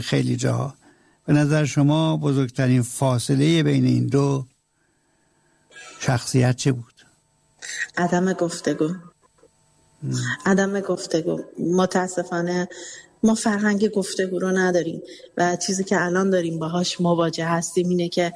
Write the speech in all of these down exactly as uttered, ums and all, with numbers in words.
خیلی جاها. به نظر شما بزرگترین فاصله بین این دو شخصیت چه بود؟ عدم گفتگو. م. عدم گفتگو. متاسفانه ما فرهنگ گفتگو رو نداریم و چیزی که الان داریم باهاش مواجه هستیم اینه که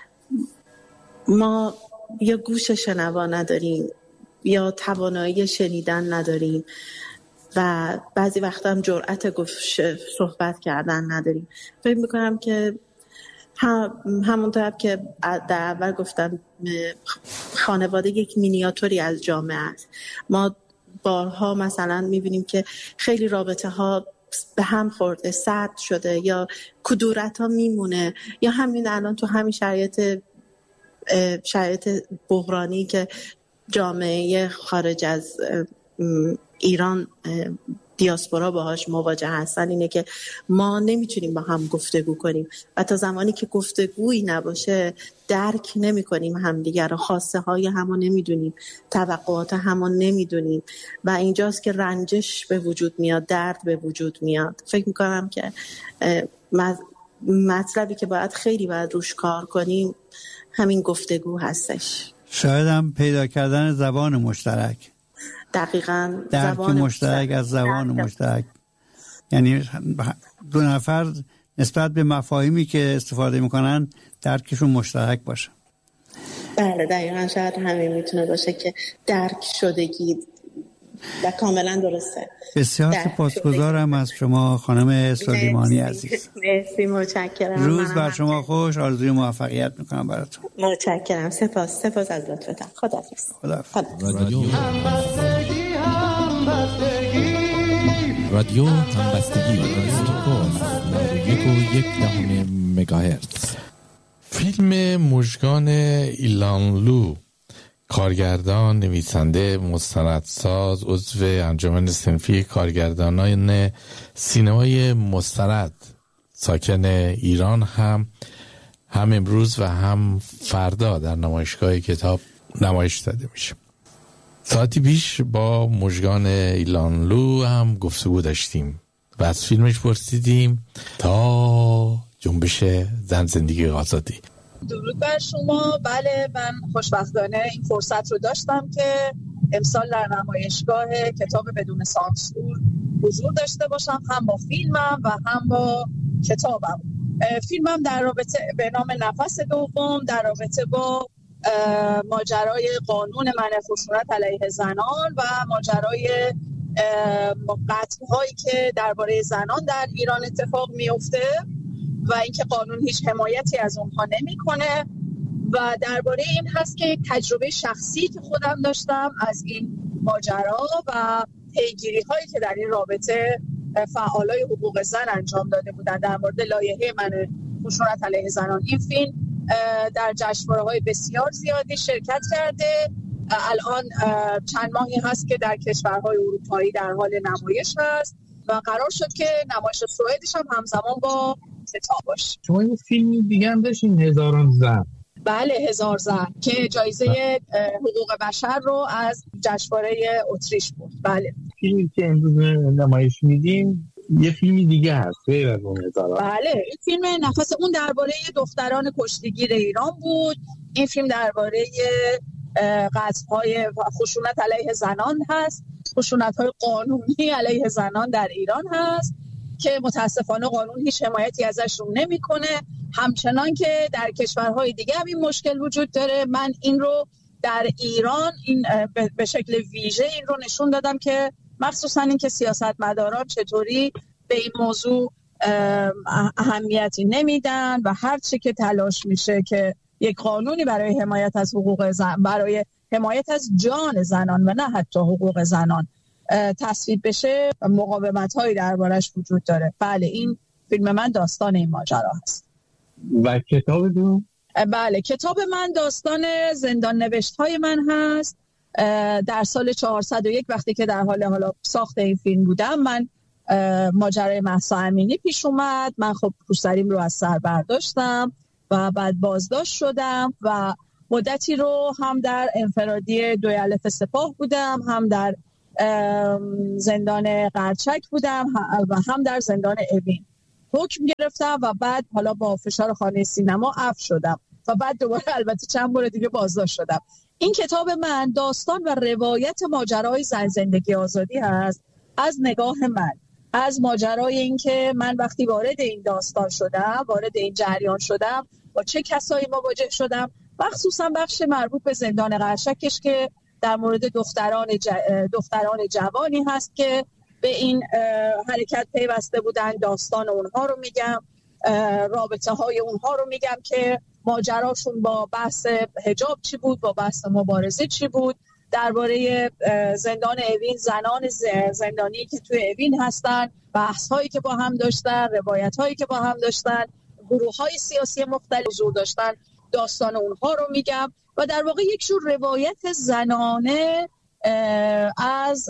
ما یا گوش شنوا نداریم یا توانایی شنیدن نداریم و بعضی وقتا هم جرأت صحبت کردن نداریم. فکر میکنم که هم همونطور که در اول گفتم خانواده یک مینیاتوری از جامعه است. ما بارها مثلا میبینیم که خیلی رابطه ها به هم خورده، سرد شده یا کدورت ها میمونه یا همین الان تو همین شرایط شرایط بحرانی که جامعه خارج از ایران دیاسپورا باهاش مواجه هستن اینه که ما نمیتونیم با هم گفتگو کنیم و تا زمانی که گفتگویی نباشه درک نمی کنیم همدیگر رو، خواسته های همو نمیدونیم، توقعات همو نمیدونیم و اینجاست که رنجش به وجود میاد، درد به وجود میاد. فکر میکنم که مطلبی که باید خیلی باید روش کار کنیم همین گفتگو هستش. شاید هم پیدا کردن زبان مشترک. دقیقاً درک زبان مشترک از زبان مشترک، یعنی دو نفر نسبت به مفاهیمی که استفاده میکنن درکشون مشترک باشه. بله دقیقاً شاید همین میتونه باشه که درک شدگی و کاملا درسته. بسیار سپاسگزارم از شما خانم سلیمانی عزیز. مرسی، متشکرم. روز بر شما خوش، آرزوی موفقیت میکنم براتون. متشکرم، سپاس سپاس از لطفتون. خداحافظ. خداحافظ. رادیو رادیو همبستگی یک و یک دهم مگاهرتز. فیلم مژگان ایلانلو، کارگردان، نویسنده، مستندساز، عضو انجمن صنفی کارگردانان سینمای مستند ساکن ایران، هم هم امروز و هم فردا در نمایشگاه کتاب نمایش داده میشه. ساعتی پیش با مژگان ایلانلو هم گفتگو داشتیم و از فیلمش پرسیدیم تا جنبش زن زندگی آزادی. درود بر شما. بله، من خوشبختانه این فرصت رو داشتم که امسال در نمایشگاه کتاب بدون سانسور حضور داشته باشم، هم با فیلمم و هم با کتابم. فیلمم در رابطه به نام نفس دوم در رابطه با ماجرای قانون منع خشونت علیه زنان و ماجرای قتل‌هایی که درباره زنان در ایران اتفاق میفته و اینکه قانون هیچ حمایتی از اونها نمیکنه و درباره این هست که تجربه شخصی که خودم داشتم از این ماجرا و پیگیری‌هایی که در این رابطه فعالای حقوق زن انجام داده بودن در مورد لایحه منع خشونت علیه زنان. این فیلم در جشنواره‌های بسیار زیادی شرکت کرده. الان چند ماهی هست که در کشورهای اروپایی در حال نمایش هست و قرار شد که نمایش سوئدش هم همزمان با کتاب باشه. شما این فیلم دیگه هم داشتین، هزاران زن. بله، هزار زن که جایزه حقوق بشر رو از جشنواره اتریش بود. بله، فیلمی که امروز نمایش میدیم یه فیلمی دیگه هست غیر از اون هزاران. بله، این فیلم نفس اون درباره دختران کشتیگیر ایران بود. این فیلم درباره قتل‌های خشونت علیه زنان هست، خشونت‌های قانونی علیه زنان در ایران هست که متاسفانه قانون هیچ حمایتی ازشون نمی‌کنه، همچنان که در کشورهای دیگه هم این مشکل وجود داره. من این رو در ایران این به شکل ویژه این رو نشون دادم که مخصوصا این که سیاستمداران چطوری به این موضوع اهمیتی نمیدن و هر چی که تلاش میشه که یک قانونی برای حمایت از حقوق زن، برای حمایت از جان زنان و نه حتی حقوق زنان تصویب بشه، مقاومت‌هایی دربارش وجود داره. بله، این فیلم من داستان این ماجرا هست. و کتاب دو؟ بله، کتاب من داستان زندان نوشت‌های من هست. در سال چهارصد و یک وقتی که در حال حالا ساخت این فیلم بودم، من ماجرای مهسا امینی پیش اومد. من خب روسریم رو از سر برداشتم و بعد بازداشت شدم و مدتی رو هم در انفرادی دوی الف سپاه بودم، هم در زندان قرچک بودم و هم در زندان اوین. حکم گرفتم و بعد حالا با فشار خانه سینما عفو شدم و بعد دوباره البته چند بار دیگه بازداشت شدم. این کتاب من داستان و روایت ماجرای زن زندگی آزادی هست از نگاه من، از ماجرای این که من وقتی وارد این داستان شدم، وارد این جریان شدم، با چه کسایی مواجه شدم، مخصوصا بخش مربوط به زندان قرشکش که در مورد دختران ج... دختران جوانی هست که به این حرکت پیوسته بودن. داستان اونها رو میگم، رابطه های اونها رو میگم که ماجراشون با بحث حجاب چی بود، با بحث مبارزه چی بود، درباره زندان اوین، زنان زندانی که توی اوین هستن، بحث هایی که با هم داشتن، روایت هایی که با هم داشتن، گروه های سیاسی مختلف حضور داشتن، داستان اونها رو میگم و در واقع یک جور روایت زنانه از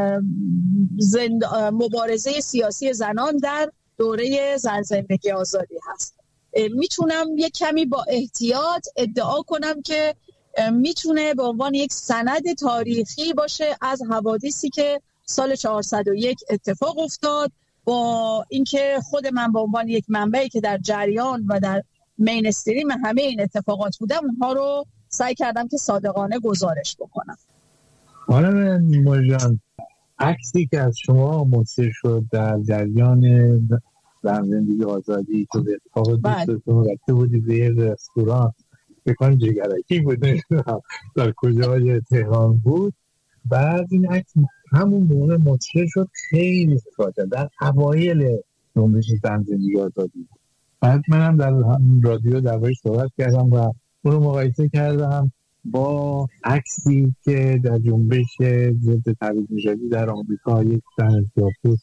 زند... مبارزه سیاسی زنان در دوره زن زندگی آزادی هست. میتونم یک کمی با احتیاط ادعا کنم که میتونه به عنوان یک سند تاریخی باشه از حوادثی که سال چهارصد و یک اتفاق افتاد، با اینکه خود من به عنوان یک منبعی که در جریان و در مینستریم همه این اتفاقات بودم اونها رو سعی کردم که صادقانه گزارش بکنم. خانم موجان، عکسی که از شما منتشر شد در جریان زن زندگی آزادی تو به اتفاق دوستتون رفته بودی به یه رستوران بکنم جگرکی بود در کجای تهران بود، بعد این عکس همون موقع منتشر شد، خیلی استفاده در اوایل جنبش زن زندگی آزادی. بعد منم در رادیو دربارش صحبت کردم و اون رو مقایسه کردم با عکسی که در جنبش ضد تبعیض نژادی در آمریکا یک زن سیاه‌پوست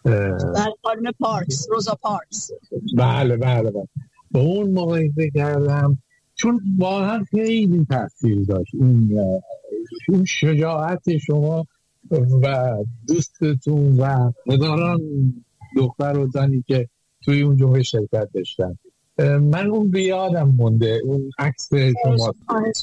در خانم پارکس، روزا پارکس، بله بله بله با اون مقایسه کردم، چون واقعا خیلی تاثیر داشت این اون شجاعت شما و دوستتون و هزاران دختر و زنی که توی اون جنبش شرکت داشتن. من اون بیادم مونده اون عکس شما.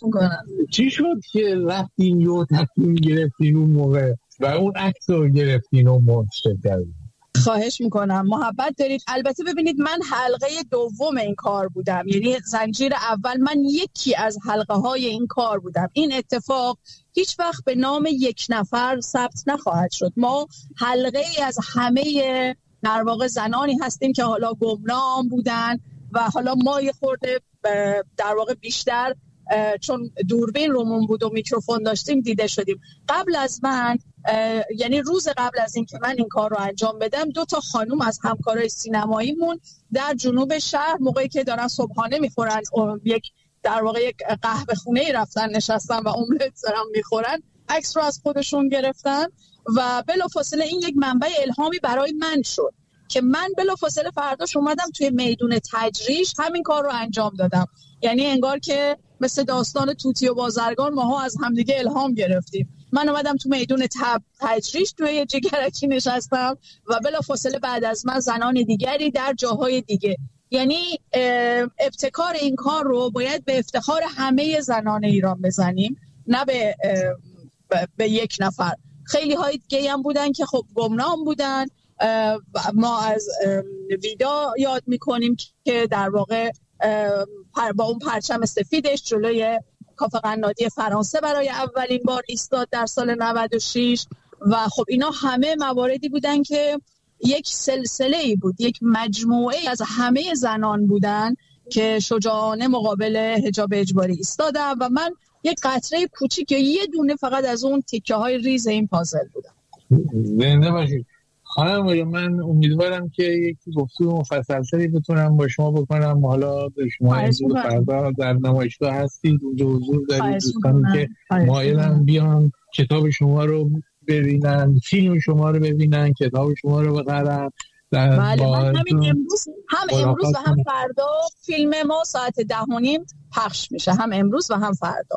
چی شد که رفتین یه تصمیم گرفتین اون موقع و اون عکس رو گرفتین و منتشر کردین؟ خواهش میکنم، محبت دارید. البته ببینید من حلقه دوم این کار بودم، یعنی زنجیر اول من یکی از حلقه های این کار بودم. این اتفاق هیچ وقت به نام یک نفر ثبت نخواهد شد. ما حلقه ای از همه در واقع زنانی هستیم که حالا گمنام بودن و حالا ما یه خورده در واقع بیشتر چون دوربین رومون بود و میکروفون داشتیم دیده شدیم. قبل از من، یعنی روز قبل از این که من این کار رو انجام بدم، دو تا خانوم از همکارای سینماییمون در جنوب شهر موقعی که دارن صبحانه میخورن، یک در واقع یک قهوه خونه رفتن نشستن و املت دارن میخورن، عکس رو از خودشون گرفتن و بلافاصله این یک منبع الهامی برای من شد که من بلافاصله فرداش اومدم توی میدون تجریش همین کار رو انجام دادم. یعنی انگار که مثل داستان توتی و بازرگان ماها از همدیگه الهام گرفتیم. من اومدم تو میدون تب تجریش توی جگرکی نشستم و بلافاصله بعد از من زنان دیگری در جاهای دیگه. یعنی ابتکار این کار رو باید به افتخار همه زنان ایران بزنیم، نه به به یک نفر. خیلی های دیگه هم بودن که خب گمنام بودن. ما از ویدا یاد میکنیم که در واقع با اون پرچم سفیدش جلوی کافه قنادی فرانسه برای اولین بار ایستاد در سال نود و شش و خب اینا همه مواردی بودن که یک سلسله‌ای بود، یک مجموعه از همه زنان بودن که شجاعانه مقابل حجاب اجباری ایستادن و من یک قطره کوچیک یا یه دونه فقط از اون تیکه های ریز این پازل بودم. زنده باشید خانم. من امیدوارم که یک گفتگو مفصل‌تری بتونم با شما بکنم. حالا به شما امروز فردا در نمایشگاه هستید، اونجا حضور دارید، دوستانی که مایلن بیان کتاب شما رو ببینن، فیلم شما رو ببینن، کتاب شما رو بخرن. بله من همین امروز هم امروز و هم فردا فیلم ما ساعت ده و نیم پخش میشه، هم امروز و هم فردا.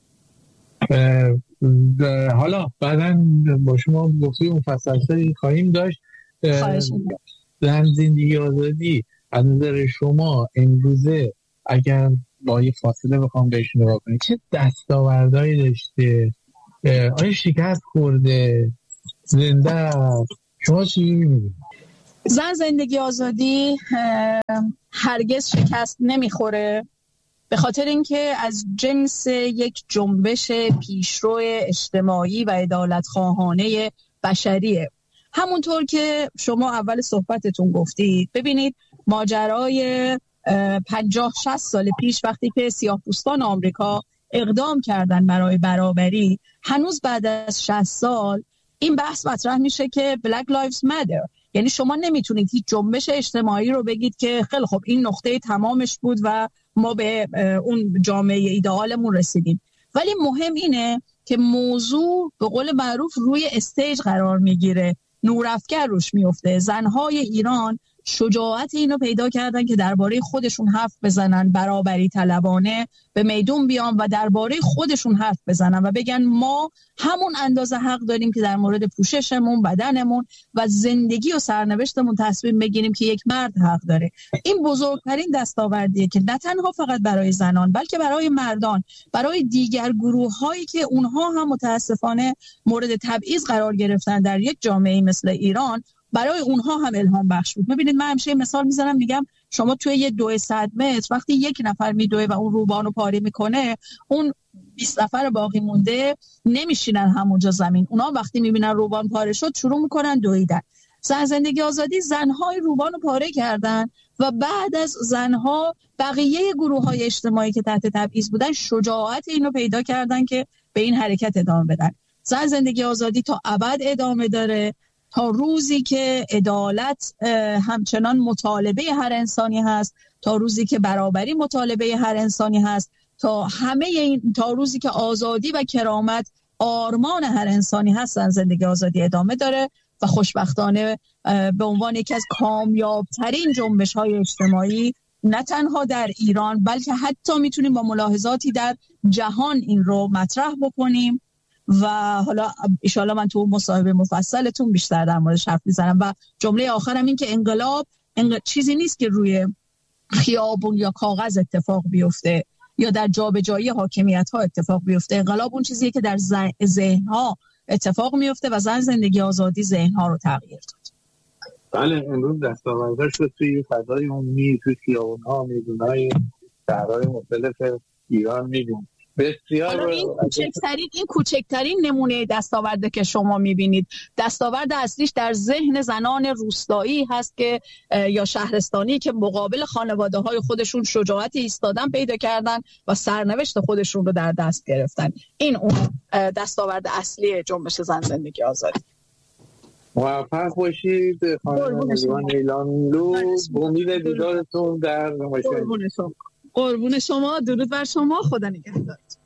حالا بعداً با شما گفتگو مفصل‌تری خواهیم داشت. زن زندگی آزادی از نظر شما امروزه اگر با یه فاصله بخوام بهش نگاه کنید چه دستاوردهایی داشته؟ آیا شکست خورده؟ زنده؟ شما چی می‌بینید؟ زن زندگی آزادی هرگز شکست نمیخوره، به خاطر اینکه از جنس یک جنبش پیشرو اجتماعی و عدالت خواهانه بشریه. همونطور که شما اول صحبتتون گفتید، ببینید ماجرای پنجاه شصت سال پیش وقتی که سیاه‌پوستان آمریکا اقدام کردن برای برابری، هنوز بعد از شصت سال این بحث مطرح میشه که Black Lives Matter. یعنی شما نمیتونید هیچ جنبش اجتماعی رو بگید که خیلی خب این نقطه تمامش بود و ما به اون جامعه ایدئالمون رسیدیم، ولی مهم اینه که موضوع به قول معروف روی استیج قرار میگیره، نورافکن روش میفته. زنهای ایران شجاعت اینو پیدا کردن که درباره خودشون حرف بزنن، برابری طلبانه به میدون بیان و درباره خودشون حرف بزنن و بگن ما همون اندازه حق داریم که در مورد پوششمون، بدنمون و زندگی و سرنوشتمون تصمیم بگیریم که یک مرد حق داره. این بزرگترین دستاوردیه که نه تنها فقط برای زنان بلکه برای مردان، برای دیگر گروه‌هایی که اونها هم متاسفانه مورد تبعیض قرار گرفتن در یک جامعه مثل ایران، برای اونها هم الهام بخش بود. ببینید من همیشه مثال میزنم، میگم شما توی یه دوی صد متر وقتی یک نفر میدوه و اون روبانو پاره میکنه، اون بیست نفر باقی مونده نمیشینن همونجا زمین. اونا وقتی میبینن روبان پاره شد شروع میکنن دویدن. زن زندگی آزادی زنهای روبانو پاره کردن و بعد از زنها بقیه گروه‌های اجتماعی که تحت تبعیض بودن شجاعت اینو پیدا کردن که به این حرکت ادامه بدن. زن زندگی آزادی تا ابد ادامه داره، تا روزی که عدالت همچنان مطالبه هر انسانی هست، تا روزی که برابری مطالبه هر انسانی هست، تا همه این تا روزی که آزادی و کرامت آرمان هر انسانی هست، زندگی آزادی ادامه داره و خوشبختانه به عنوان یکی از کامیابترین جنبش‌های اجتماعی نه تنها در ایران بلکه حتی میتونیم با ملاحظاتی در جهان این رو مطرح بکنیم و حالا انشالله من تو مصاحبه مفصلتون بیشتر در موردش حرف میزنم. و جمله آخرم این که انقلاب انق... چیزی نیست که روی خیابون یا کاغذ اتفاق بیفته یا در جابجایی حاکمیت ها اتفاق بیفته. انقلاب اون چیزیه که در ذهن ها اتفاق میفته و زن زندگی آزادی ذهن ها رو تغییر داد. بله، امروز دستاوردش رو توی فضای عمومی، توی خیابون ها، میدونای شهرهای مختلف ایران میبینیم. بسیار این کوچکترین این کوچکترین نمونه دستاورده که شما میبینید. دستاورد اصلیش در ذهن زنان روستایی هست که یا شهرستانی که مقابل خانواده‌های خودشون شجاعت ایستادن پیدا کردن و سرنوشت خودشون رو در دست گرفتن. این اون دستاورد اصلی جنبش زن زندگی آزادی. موفق باشید خانم نریمان ایلانلو. امید دیدارتون در نمایشگاه. قربون شما، درود بر شما، خدا نگهدار.